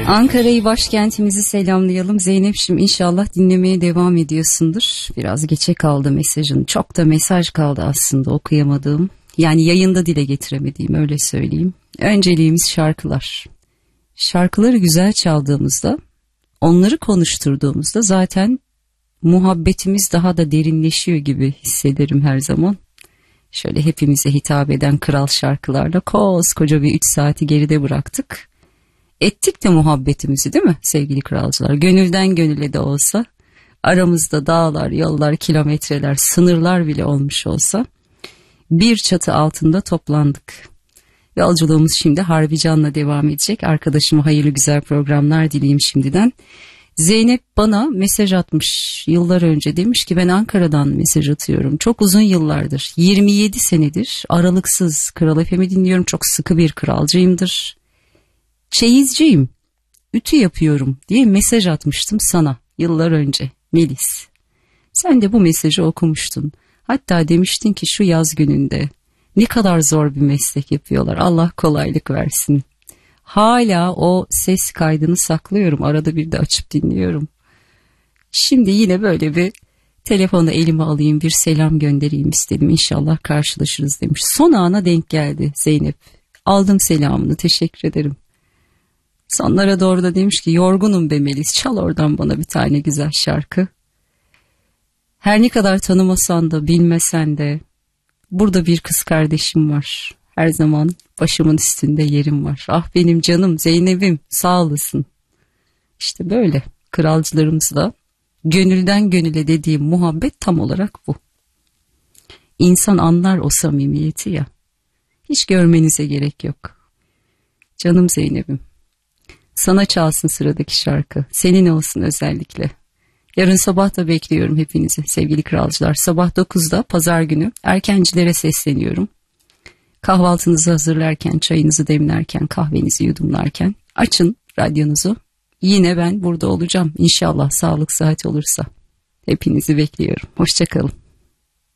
Ankara'yı, başkentimizi selamlayalım. Zeynep'ciğim, inşallah dinlemeye devam ediyorsundur. Biraz geçe kaldı mesajın. Çok da mesaj kaldı aslında okuyamadığım. Yani yayında dile getiremediğim, öyle söyleyeyim. Önceliğimiz şarkılar. Şarkıları güzel çaldığımızda, onları konuşturduğumuzda zaten muhabbetimiz daha da derinleşiyor gibi hissederim her zaman. Şöyle hepimize hitap eden kral şarkılarla koskoca bir 3 saati geride bıraktık. Ettik de muhabbetimizi, değil mi sevgili kralcılar? Gönülden gönüle de olsa, aramızda dağlar, yollar, kilometreler, sınırlar bile olmuş olsa bir çatı altında toplandık. Yolculuğumuz şimdi Harbican'la devam edecek. Arkadaşıma hayırlı güzel programlar dileyim şimdiden. Zeynep bana mesaj atmış yıllar önce, demiş ki ben Ankara'dan mesaj atıyorum. Çok uzun yıllardır, 27 senedir aralıksız Kral FM'i dinliyorum. Çok sıkı bir kralcıyımdır. Çeyizciyim, ütü yapıyorum diye mesaj atmıştım sana yıllar önce Melis. Sen de bu mesajı okumuştun. Hatta demiştin ki şu yaz gününde ne kadar zor bir meslek yapıyorlar. Allah kolaylık versin. Hala o ses kaydını saklıyorum. Arada bir de açıp dinliyorum. Şimdi yine böyle bir telefonu elime alayım, bir selam göndereyim istedim. İnşallah karşılaşırız demiş. Son ana denk geldi Zeynep. Aldım selamını, teşekkür ederim. Sonlara doğru da demiş ki yorgunum be Melis, çal oradan bana bir tane güzel şarkı. Her ne kadar tanımasan da bilmesen de burada bir kız kardeşim var. Her zaman başımın üstünde yerim var. Ah benim canım Zeynep'im, sağ olasın. İşte böyle kralcılarımızla gönülden gönüle dediğim muhabbet tam olarak bu. İnsan anlar o samimiyeti ya. Hiç görmenize gerek yok. Canım Zeynep'im. Sana çalsın sıradaki şarkı. Senin olsun özellikle. Yarın sabah da bekliyorum hepinizi sevgili kralcılar. Sabah 9'da pazar günü erkencilere sesleniyorum. Kahvaltınızı hazırlarken, çayınızı demlerken, kahvenizi yudumlarken açın radyonuzu. Yine ben burada olacağım. İnşallah sağlık sıhhat olursa. Hepinizi bekliyorum. Hoşça kalın.